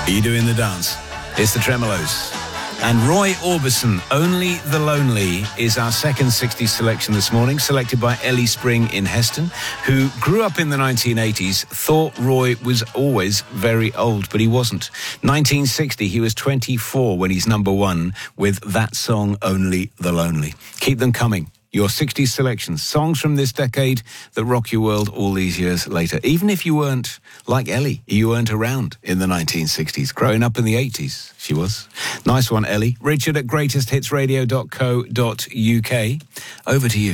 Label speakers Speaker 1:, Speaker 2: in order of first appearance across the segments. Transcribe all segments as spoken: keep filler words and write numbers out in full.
Speaker 1: Are you doing the dance? It's the Tremolos. And Roy Orbison, Only the Lonely, is our second sixties selection this morning, selected by Ellie Spring in Heston, who grew up in the nineteen eighties, thought Roy was always very old, but he wasn't. nineteen sixty, he was twenty-four when he's number one with that song, Only the Lonely. Keep them coming. Your sixties selections, songs from this decade that rock your world all these years later. Even if you weren't, like Ellie, you weren't around in the nineteen sixties. Growing up in the eighties, she was. Nice one, Ellie. Richard at greatest hits radio dot co dot uk. Over to you.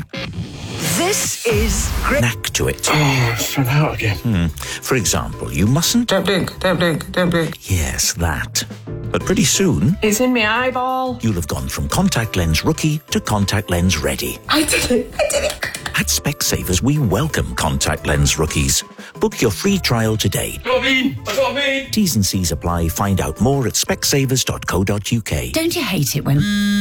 Speaker 2: This is... Great.
Speaker 3: Knack to it.
Speaker 4: Oh, it's fell out again.
Speaker 3: Hmm. For example, you mustn't...
Speaker 4: Don't blink, don't blink, don't blink.
Speaker 3: Yes, that. But pretty soon...
Speaker 4: It's in my eyeball.
Speaker 3: You'll have gone from contact lens rookie to contact lens ready.
Speaker 4: I did it, I did it.
Speaker 3: At Specsavers, we welcome contact lens rookies. Book your free trial today.
Speaker 4: I got me, I got me.
Speaker 3: T's and C's apply. Find out more at specsavers dot co dot uk.
Speaker 5: Don't you hate it when...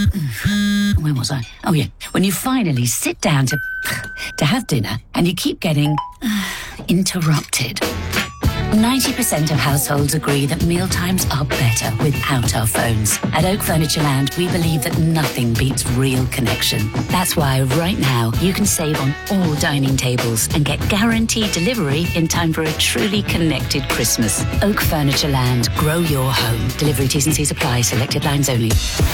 Speaker 5: Where was I? Oh, yeah. When you finally sit down to... to have dinner and you keep getting... interrupted. ninety percent of households agree that mealtimes are better without our phones. At Oak Furniture Land, we believe that nothing beats real connection. That's why right now you can save on all dining tables and get guaranteed delivery in time for a truly connected Christmas. Oak Furniture Land. Grow your home. Delivery T's and C's apply. Selected lines only.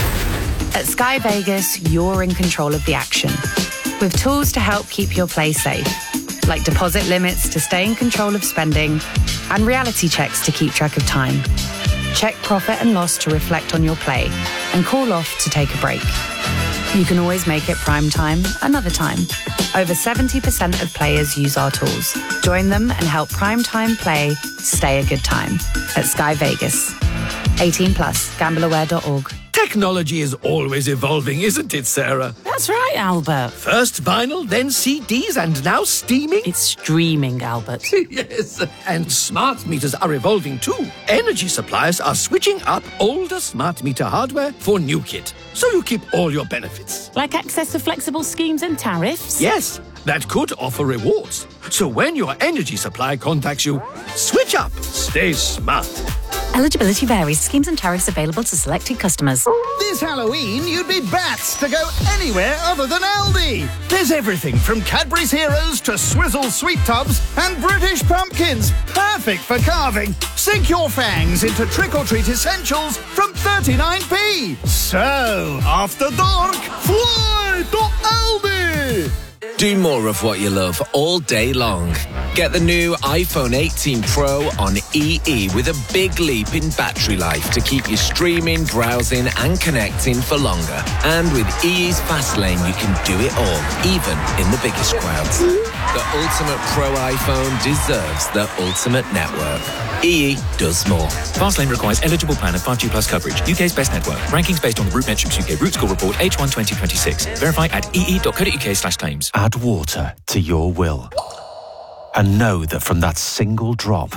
Speaker 6: At Sky Vegas, you're in control of the action. With tools to help keep your play safe, like deposit limits to stay in control of spending and reality checks to keep track of time. Check profit and loss to reflect on your play and call off to take a break. You can always make it prime time another time. Over seventy percent of players use our tools. Join them and help prime time play stay a good time at Sky Vegas. eighteen plus, gamble aware dot org.
Speaker 7: Technology is always evolving, isn't it, Sarah?
Speaker 8: That's right, Albert.
Speaker 7: First vinyl, then C Ds, and now streaming?
Speaker 8: It's streaming, Albert.
Speaker 7: Yes, and smart meters are evolving too. Energy suppliers are switching up older smart meter hardware for new kit, so you keep all your benefits.
Speaker 8: Like access to flexible schemes and tariffs?
Speaker 7: Yes, that could offer rewards. So when your energy supply contacts you, switch up. Stay smart.
Speaker 9: Eligibility varies. Schemes and tariffs available to selected customers.
Speaker 10: This Halloween, you'd be bats to go anywhere other than Aldi. There's everything from Cadbury's Heroes to Swizzle Sweet Tubs and British Pumpkins. Perfect for carving. Sink your fangs into trick-or-treat essentials from thirty-nine p. So, after dark, fly to Aldi.
Speaker 11: Do more of what you love all day long. Get the new iPhone eighteen Pro on E E with a big leap in battery life to keep you streaming, browsing and connecting for longer. And with E E's Fast Lane, you can do it all, even in the biggest crowds. The ultimate Pro iPhone deserves the ultimate network. E E does more.
Speaker 12: Fastlane requires eligible plan and five G plus coverage. U K's best network. Rankings based on the Root Metrics U K Root Score Report H one twenty twenty-six. Verify at e e dot co dot uk slash claims.
Speaker 13: Add water to your will. And know that from that single drop,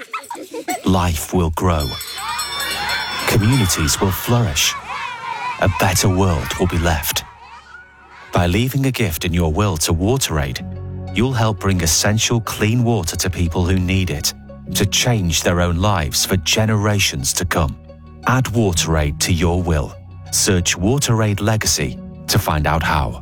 Speaker 13: life will grow. Communities will flourish. A better world will be left. By leaving a gift in your will to WaterAid, you'll help bring essential clean water to people who need it, to change their own lives for generations to come. Add WaterAid to your will. Search WaterAid Legacy to find out how.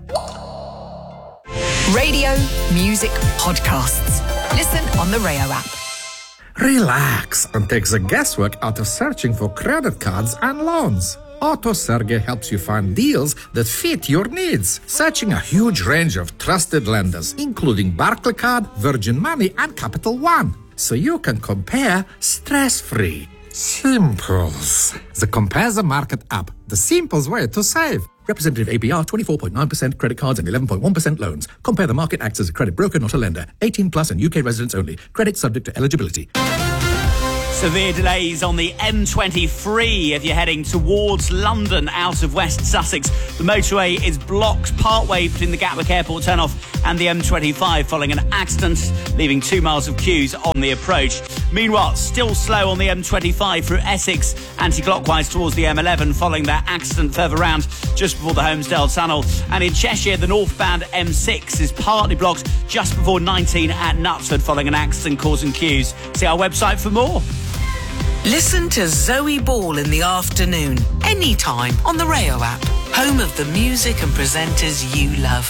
Speaker 2: Radio, music, podcasts. Listen on the Rayo app.
Speaker 14: Relax and take the guesswork out of searching for credit cards and loans. AutoSerge helps you find deals that fit your needs, searching a huge range of trusted lenders, including Barclaycard, Virgin Money, and Capital One, so you can compare stress-free. Simples. The Compare the Market app, the simplest way to save. Representative A P R twenty-four point nine percent credit cards and eleven point one percent loans. Compare the Market acts as a credit broker, not a lender. eighteen plus and U K residents only. Credit subject to eligibility.
Speaker 15: Severe delays on the M twenty-three if you're heading towards London out of West Sussex. The motorway is blocked partway between the Gatwick Airport turnoff and the M twenty-five following an accident, leaving two miles of queues on the approach. Meanwhile, still slow on the M twenty-five through Essex, anti-clockwise towards the M eleven following that accident further round just before the Holmesdale Tunnel. And in Cheshire, the northbound M six is partly blocked just before nineteen at Knutsford following an accident causing queues. See our website for more.
Speaker 16: Listen to Zoe Ball in the afternoon, anytime on the Rayo app, home of the music and presenters you love.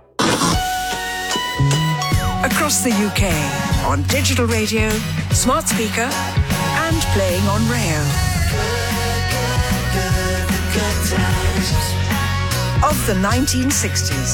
Speaker 17: Across the U K, on digital radio, smart speaker, and playing on Rayo. Of the nineteen sixties,